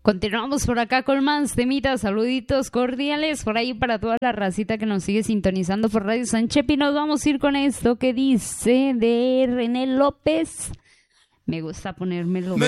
Continuamos por acá con más temitas, saluditos cordiales por ahí para toda la racita que nos sigue sintonizando por Radio Sanchepi. Nos vamos a ir con esto que dice de René López. Me gusta ponérmelo.